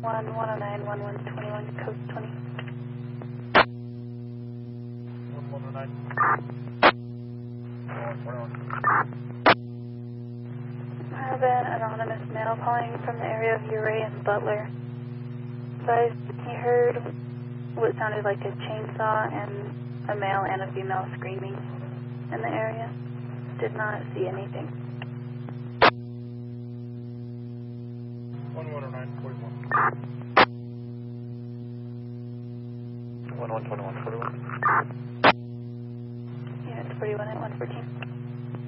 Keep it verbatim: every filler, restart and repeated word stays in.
one, one oh nine, one one twenty-one, code twenty. one one oh nine. I have an anonymous male calling from the area of Uray and Butler. But he heard what sounded like a chainsaw and a male and a female screaming in the area. Did not see anything. one one oh nine, forty-one. one one twenty-one, forty-one. Yeah, it's forty-one at one fourteen.